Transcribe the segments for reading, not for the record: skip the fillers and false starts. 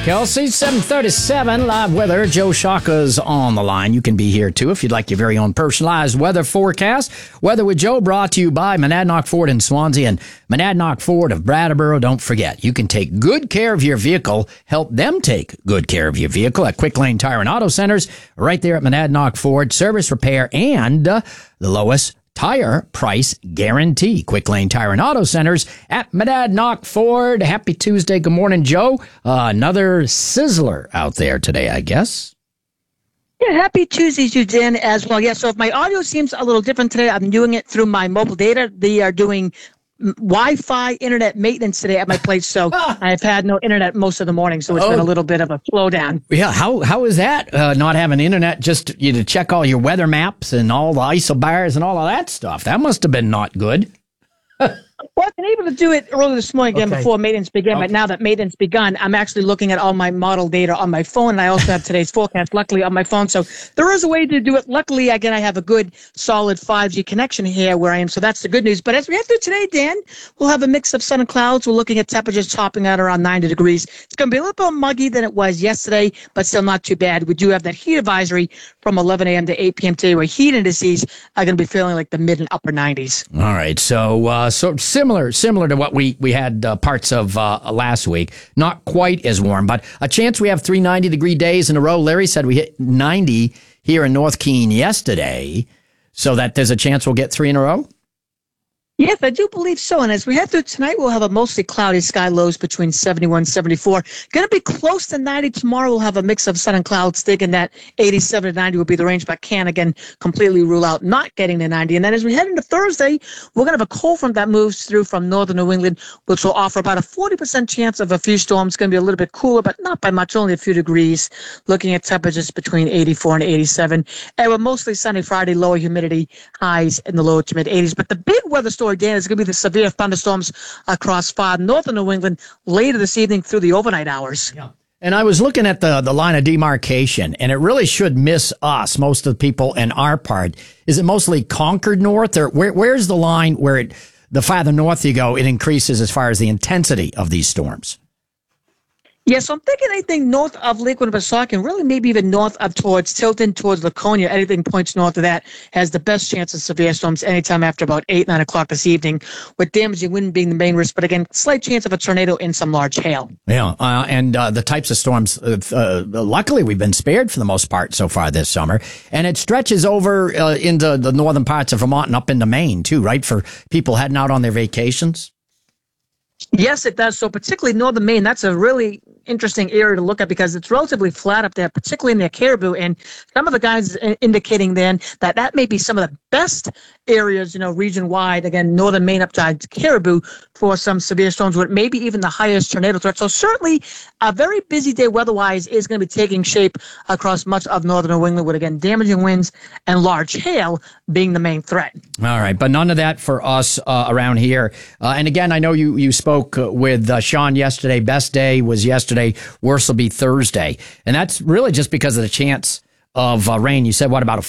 Kelsey, 737, live weather. Joe Shaka's on the line. You can be here, too, if you'd like your very own personalized weather forecast. Weather with Joe brought to you by Monadnock Ford in Swansea and Monadnock Ford of Brattleboro. Don't forget, you can take good care of your vehicle. Help them take good care of your vehicle at Quick Lane Tire and Auto Centers, right there at Monadnock Ford. Service, repair, and the lowest tire price guarantee. Quick Lane Tire and Auto Centers at Monadnock Ford. Happy Tuesday. Good morning, Joe. Another sizzler out there today, I guess. Yeah, happy Tuesday to Dan as well. Yeah, so if my audio seems a little different today, I'm doing it through my mobile data. They are doing Wi-Fi internet maintenance today at my place, so I've had no internet most of the morning, so it's been a little bit of a slowdown. Yeah, how is that, not having internet, just you to check all your weather maps and all the isobars and all of that stuff? That must have been not good. Well, I've been able to do it earlier this morning again before maintenance began, but now that maintenance begun, I'm actually looking at all my model data on my phone, and I also have today's forecast, luckily, on my phone. So there is a way to do it. Luckily, again, I have a good, solid 5G connection here where I am, so that's the good news. But as we head through today, Dan, we'll have a mix of sun and clouds. We're looking at temperatures topping out around 90 degrees. It's going to be a little bit muggy than it was yesterday, but still not too bad. We do have that heat advisory from 11 a.m. to 8 p.m. today, where heat indices are going to be feeling like the mid and upper 90s. All right, so similar to what we had parts of last week. Not quite as warm, but a chance we have 3 90-degree days in a row. Larry said we hit 90 here in North Keene yesterday, so that there's a chance we'll get 3 in a row? Yes, I do believe so. And as we head through tonight, we'll have a mostly cloudy sky, lows between 71 and 74. Going to be close to 90 tomorrow. We'll have a mix of sun and clouds, thinking that 87 to 90 will be the range, but can again completely rule out not getting to 90. And then as we head into Thursday, we're going to have a cold front that moves through from northern New England, which will offer about a 40% chance of a few storms. It's going to be a little bit cooler, but not by much, only a few degrees. Looking at temperatures between 84 and 87. And we're mostly sunny Friday, lower humidity, highs in the low to mid 80s. But the big weather story, Dan, is going to be the severe thunderstorms across far northern New England later this evening through the overnight hours. Yeah. And I was looking at the line of demarcation, and it really should miss us, most of the people in our part. Is it mostly Concord north, or where's the line where the farther north you go, it increases as far as the intensity of these storms? Yes, I'm thinking anything north of Lake Winnipesaukee, really maybe even north of towards Tilton, towards Laconia. Anything points north of that has the best chance of severe storms anytime after about 8, 9 o'clock this evening, with damaging wind being the main risk. But again, slight chance of a tornado and some large hail. Yeah, and the types of storms, luckily we've been spared for the most part so far this summer. And it stretches over into the northern parts of Vermont and up into Maine, too, right, for people heading out on their vacations? Yes, it does. So particularly northern Maine, that's a really interesting area to look at because it's relatively flat up there, particularly near Caribou. And some of the guys indicating then that may be some of the best areas, region-wide, again, northern Maine up to Caribou for some severe storms with maybe even the highest tornado threat. So certainly a very busy day weather-wise is going to be taking shape across much of northern New England with, again, damaging winds and large hail being the main threat. All right, but none of that for us around here. And again, I know you spoke with Sean yesterday. Best day was yesterday. Worst will be Thursday. And that's really just because of the chance of rain. You said, what, about a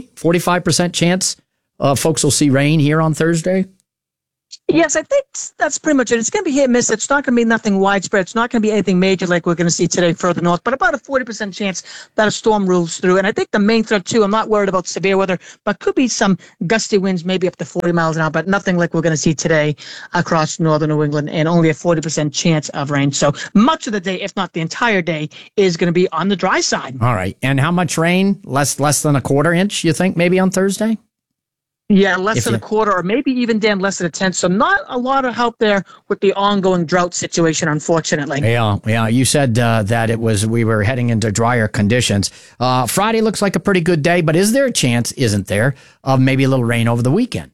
45% chance folks will see rain here on Thursday? Yes, I think that's pretty much it. It's going to be hit and miss. It's not going to be nothing widespread. It's not going to be anything major like we're going to see today further north, but about a 40% chance that a storm rolls through. And I think the main threat, too, I'm not worried about severe weather, but could be some gusty winds, maybe up to 40 miles an hour, but nothing like we're going to see today across northern New England, and only a 40% chance of rain. So much of the day, if not the entire day, is going to be on the dry side. All right. And how much rain? Less than a quarter inch, you think, maybe on Thursday? Yeah, less than a quarter, or maybe even, Dan, less than a tenth. So not a lot of help there with the ongoing drought situation, unfortunately. Yeah. You said that we were heading into drier conditions. Friday looks like a pretty good day, but is there a chance, isn't there, of maybe a little rain over the weekend?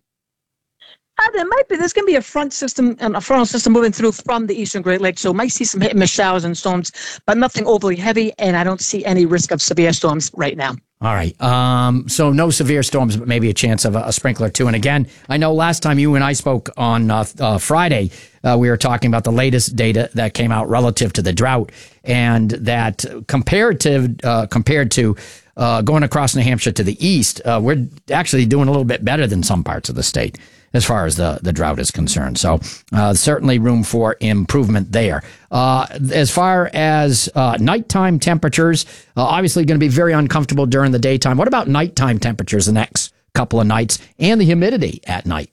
There might be. There's going to be a frontal system moving through from the eastern Great Lakes, so might see some hit and miss showers and storms, but nothing overly heavy, and I don't see any risk of severe storms right now. All right. So no severe storms, but maybe a chance of a sprinkler or two. And again, I know last time you and I spoke on Friday, we were talking about the latest data that came out relative to the drought, and that compared to going across New Hampshire to the east, we're actually doing a little bit better than some parts of the state. as far as the drought is concerned. So certainly room for improvement there. As far as nighttime temperatures, obviously going to be very uncomfortable during the daytime. What about nighttime temperatures the next couple of nights and the humidity at night?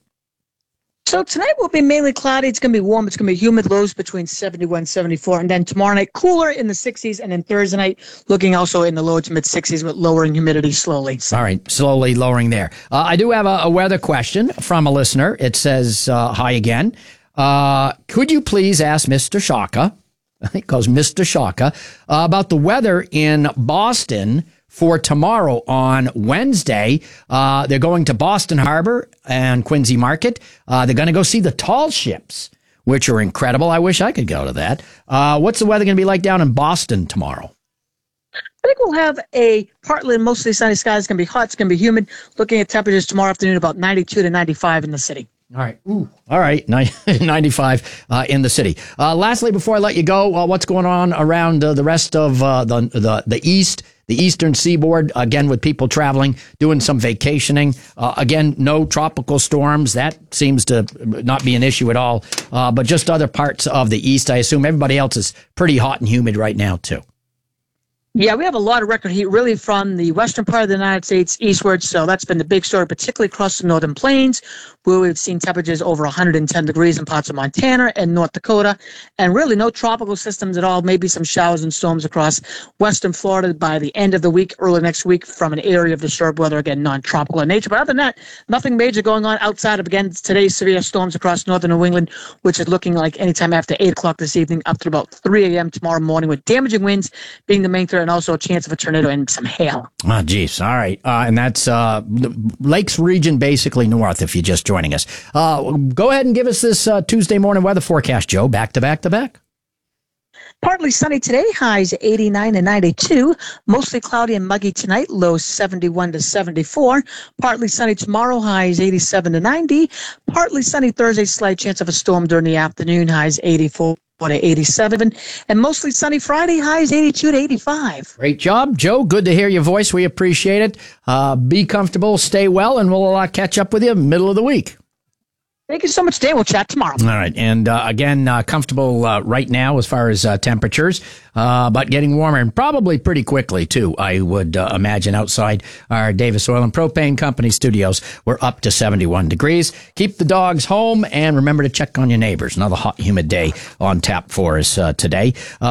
So tonight will be mainly cloudy. It's going to be warm. It's going to be humid, lows between 71 and 74. And then tomorrow night, cooler in the 60s. And then Thursday night, looking also in the low to mid 60s with lowering humidity slowly. All right, slowly lowering there. I do have a weather question from a listener. It says, hi again. Could you please ask Mr. Shaka, I think it goes Mr. Shaka, about the weather in Boston for tomorrow on Wednesday? They're going to Boston Harbor and Quincy Market. They're going to go see the tall ships, which are incredible. I wish I could go to that. What's the weather going to be like down in Boston tomorrow? I think we'll have a partly mostly sunny sky. It's going to be hot. It's going to be humid. Looking at temperatures tomorrow afternoon, about 92 to 95 in the city. All right. Ooh. All right. 95 in the city. Lastly, before I let you go, what's going on around the rest of the East? The eastern seaboard, again, with people traveling, doing some vacationing. Again, no tropical storms. That seems to not be an issue at all. But just other parts of the East, I assume everybody else is pretty hot and humid right now, too. Yeah, we have a lot of record heat really from the western part of the United States eastward. So that's been the big story, particularly across the northern plains, where we've seen temperatures over 110 degrees in parts of Montana and North Dakota. And really no tropical systems at all, maybe some showers and storms across western Florida by the end of the week, early next week, from an area of disturbed weather, again, non-tropical in nature. But other than that, nothing major going on outside of, again, today's severe storms across northern New England, which is looking like anytime after 8 o'clock this evening up to about 3 a.m. tomorrow morning, with damaging winds being the main threat, and also a chance of a tornado and some hail. Oh, geez. All right. And that's the Lakes region, basically north, if you're just joining us. Go ahead and give us this Tuesday morning weather forecast, Joe. Back to back to back. Partly sunny today, highs 89 and 92. Mostly cloudy and muggy tonight, lows 71 to 74. Partly sunny tomorrow, highs 87 to 90. Partly sunny Thursday, slight chance of a storm during the afternoon, highs 84 to 87. And mostly sunny Friday, highs 82 to 85. Great job, Joe. Good to hear your voice. We appreciate it. Be comfortable, stay well, and we'll catch up with you middle of the week. Thank you so much, Dan. We'll chat tomorrow. All right. And again, comfortable right now as far as temperatures, but getting warmer and probably pretty quickly, too. I would imagine outside our Davis Oil and Propane Company studios, we're up to 71 degrees. Keep the dogs home and remember to check on your neighbors. Another hot, humid day on tap for us today.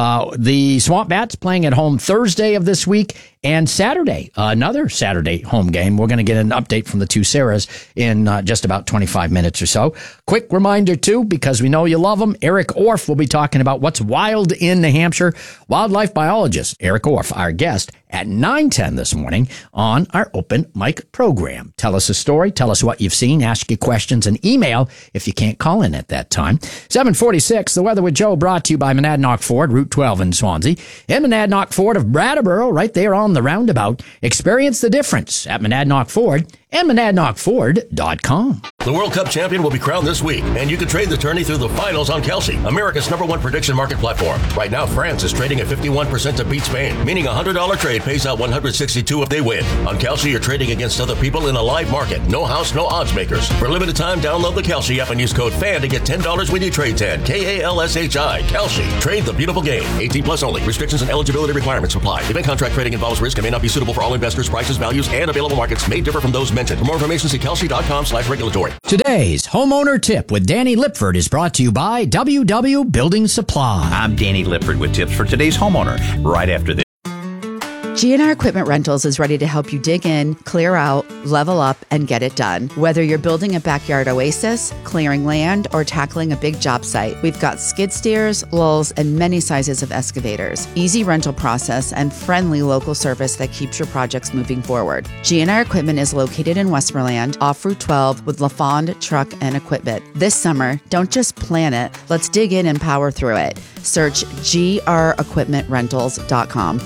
The Swamp Bats playing at home Thursday of this week. And Saturday, another Saturday home game. We're going to get an update from the two Sarahs in just about 25 minutes or so. Quick reminder, too, because we know you love them, Eric Orff will be talking about what's wild in New Hampshire. Wildlife biologist Eric Orff, our guest, at 9:10 this morning on our open mic program. Tell us a story. Tell us what you've seen. Ask your questions and email if you can't call in at that time. 746, The Weather with Joe, brought to you by Monadnock Ford, Route 12 in Swansea. And Monadnock Ford of Brattleboro, right there on the roundabout. Experience the difference at Monadnock Ford and MonadnockFord.com. The World Cup champion will be crowned this week, and you can trade the tourney through the finals on Kelsey, America's #1 prediction market platform. Right now, France is trading at 51% to beat Spain, meaning a $100 trade pays out $162 if they win. On Kelsey, you're trading against other people in a live market. No house, no odds makers. For a limited time, download the Kelsey app and use code FAN to get $10 when you trade 10. KALSHI. Kelsey. Trade the beautiful game. 18 plus only. Restrictions and eligibility requirements apply. Event contract trading involves risk and may not be suitable for all investors. Prices, values, and available markets may differ from those mentioned. For more information, see kelsey.com/regulatory. Today's homeowner tip with Danny Lipford is brought to you by WW Building Supply. I'm Danny Lipford with tips for today's homeowner right after this. GNR Equipment Rentals is ready to help you dig in, clear out, level up, and get it done. Whether you're building a backyard oasis, clearing land, or tackling a big job site, we've got skid steers, lulls, and many sizes of excavators. Easy rental process and friendly local service that keeps your projects moving forward. GNR Equipment is located in Westmoreland, off Route 12 with LaFond Truck and Equipment. This summer, don't just plan it, let's dig in and power through it. Search grequipmentrentals.com.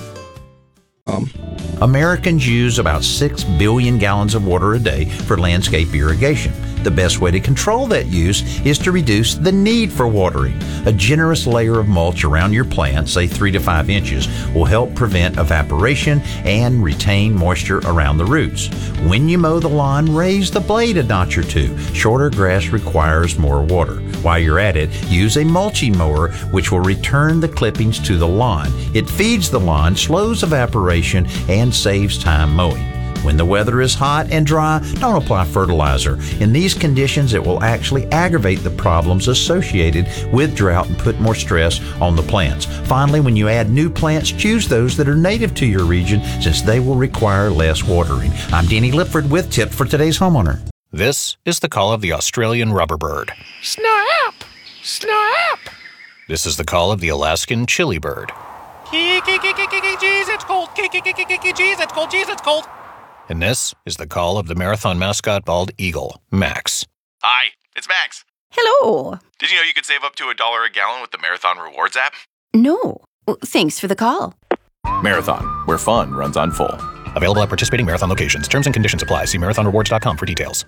Americans use about 6 billion gallons of water a day for landscape irrigation. The best way to control that use is to reduce the need for watering. A generous layer of mulch around your plant, say 3 to 5 inches, will help prevent evaporation and retain moisture around the roots. When you mow the lawn, raise the blade a notch or two. Shorter grass requires more water. While you're at it, use a mulching mower which will return the clippings to the lawn. It feeds the lawn, slows evaporation, and saves time mowing. When the weather is hot and dry, don't apply fertilizer. In these conditions, it will actually aggravate the problems associated with drought and put more stress on the plants. Finally, when you add new plants, choose those that are native to your region since they will require less watering. I'm Danny Lipford with Tips for Today's Homeowner. This is the call of the Australian rubberbird. Snap! Snap! This is the call of the Alaskan chili bird. Jeez, it's cold. Jeez, it's cold. Jeez, it's cold. And this is the call of the marathon mascot bald eagle, Max. Hi, it's Max. Hello. Did you know you could save up to $1 a gallon with the Marathon Rewards app? No. Thanks for the call. Marathon, where fun runs on full. Available at participating marathon locations. Terms and conditions apply. See marathonrewards.com for details.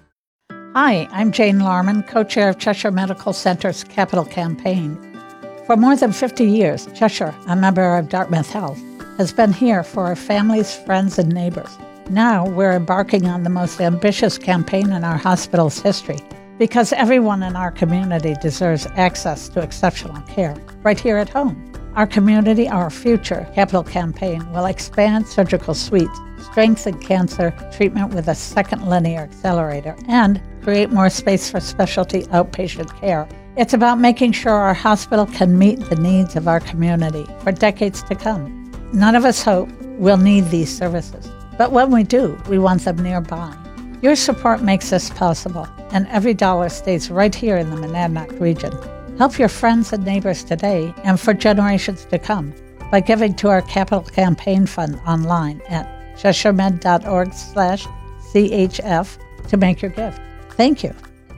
Hi, I'm Jane Larman, co-chair of Cheshire Medical Center's Capital Campaign. For more than 50 years, Cheshire, a member of Dartmouth Health, has been here for our families, friends, and neighbors. Now we're embarking on the most ambitious campaign in our hospital's history because everyone in our community deserves access to exceptional care right here at home. Our community, our future Capital Campaign will expand surgical suites, strengthen cancer treatment with a second linear accelerator, and create more space for specialty outpatient care. It's about making sure our hospital can meet the needs of our community for decades to come. None of us hope we'll need these services, but when we do, we want them nearby. Your support makes this possible, and every dollar stays right here in the Monadnock region. Help your friends and neighbors today and for generations to come by giving to our Capital Campaign Fund online at cheshiremed.org/CHF to make your gift. Thank you.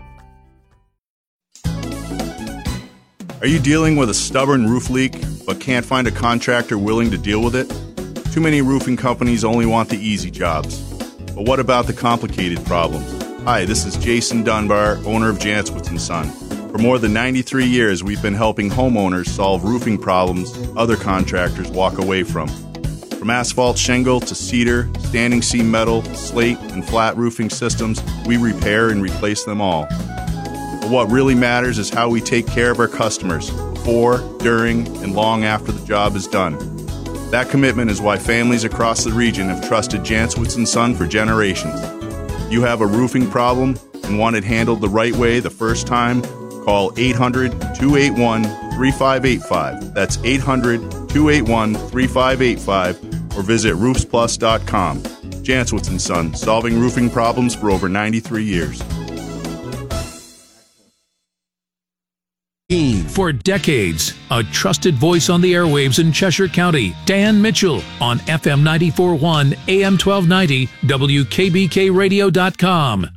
Are you dealing with a stubborn roof leak but can't find a contractor willing to deal with it? Too many roofing companies only want the easy jobs. But what about the complicated problems? Hi, this is Jason Dunbar, owner of Jantzwitz & Son. For more than 93 years, we've been helping homeowners solve roofing problems other contractors walk away from. From asphalt shingle to cedar, standing seam metal, slate, and flat roofing systems, we repair and replace them all. But what really matters is how we take care of our customers before, during, and long after the job is done. That commitment is why families across the region have trusted Jantzwitz & Son for generations. You have a roofing problem and want it handled the right way the first time? Call 800-281-3585. That's 800-281-3585 or visit roofsplus.com. Jantzwitz & Son, solving roofing problems for over 93 years. For decades, a trusted voice on the airwaves in Cheshire County, Dan Mitchell on FM 94.1, AM 1290, WKBKRadio.com.